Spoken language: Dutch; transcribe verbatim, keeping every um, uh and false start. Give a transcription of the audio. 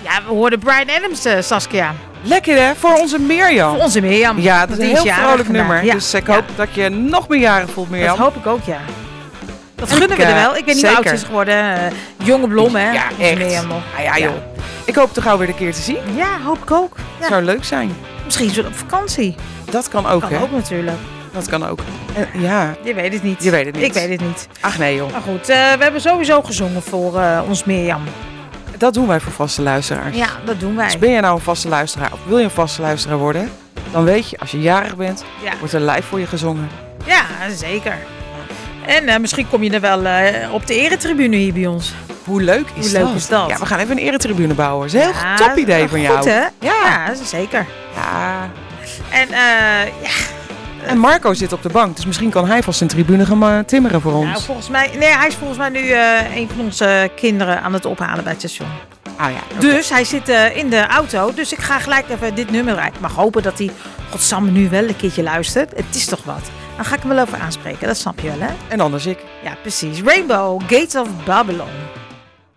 Ja, we hoorden Bryan Adams, uh, Saskia. Lekker hè, voor onze Mirjam. Voor onze Mirjam. Ja, dat is een heel vrolijk nummer. Ja. Dus ik hoop ja. dat je nog meer jaren voelt, Mirjam. Dat hoop ik ook, ja. Dat gunnen we er wel. Ik weet niet hoe oud ze is geworden. Uh, jonge blom, hè? Ja, echt. Mirjam nog. Ah, ja, joh. Ja. Ik hoop toch gauw weer een keer te zien. Ja, hoop ik ook. Ja. Zou leuk zijn. Misschien zo op vakantie. Dat kan ook, kan hè? Kan ook natuurlijk. Dat kan ook. En, ja. Je weet het niet. Je weet het niet. Ik weet het niet. Ach nee, joh. Maar goed, uh, we hebben sowieso gezongen voor uh, ons Mirjam. Dat doen wij voor vaste luisteraars. Ja, dat doen wij. Dus ben je nou een vaste luisteraar of wil je een vaste luisteraar worden? Dan weet je, als je jarig bent, ja. wordt er live voor je gezongen. Ja, zeker. En uh, misschien kom je er wel uh, op de eretribune hier bij ons. Hoe leuk is Hoe dat? leuk is dat? Ja, we gaan even een eretribune bouwen. Dat is een heel ja, top idee van jou. Goed, hè? Ja, ja zeker. Ja. En uh, ja... En Marco zit op de bank, dus misschien kan hij vast een tribune gaan uh, timmeren voor ons. Nou, volgens mij, nee, hij is volgens mij nu uh, een van onze kinderen aan het ophalen bij het station. Ah, ja, okay. Dus hij zit uh, in de auto, dus ik ga gelijk even dit nummer rijden. Ik mag hopen dat hij, godsamme, nu wel een keertje luistert. Het is toch wat. Dan ga ik hem wel over aanspreken, dat snap je wel, hè? En anders ik. Ja, precies. Rainbow, Gates of Babylon.